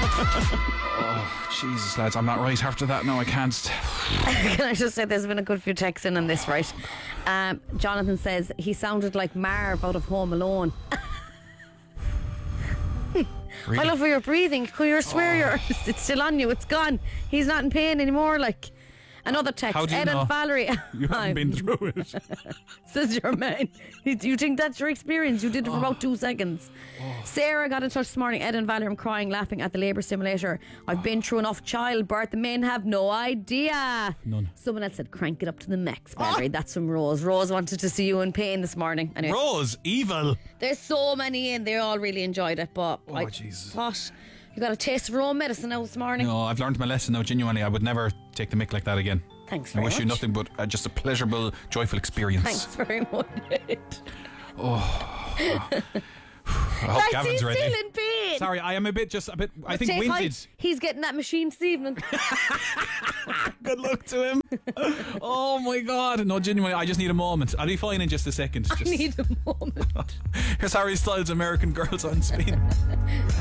Jesus, lads, I'm not right after that. No, I can't. Can I just say there's been a good few texts in on this, right? Jonathan says he sounded like Marv out of Home Alone. Really? I love how you're breathing. You're swear it's still on you. It's gone. He's not in pain anymore. Like another text. How do you Ed know? and Valerie. You haven't been through it. Says your man. You think that's your experience? You did it for about 2 seconds. Sarah got in touch this morning. Ed and Valerie, I'm crying, laughing at the labour simulator. I've been through enough childbirth. The men have no idea. None. Someone else said, crank it up to the max, Valerie. That's from Rose. Rose wanted to see you in pain this morning. Anyway, Rose, evil. there's so many in. They all really enjoyed it. But Jesus. What? You got a taste of your own medicine now this morning. No, I've learned my lesson now. Genuinely, I would never take the mick like that again. Thanks I very wish much. you nothing but just a pleasurable, joyful experience. Thanks very much. I hope Gavin's he's ready. still in pain. Sorry, I am a bit, I think, Take winded. height. He's getting that machine this evening. Good luck to him. Oh my God. No, genuinely, I just need a moment. I'll be fine in just a second. I need a moment. Here's Harry Styles' American Girls on Spin.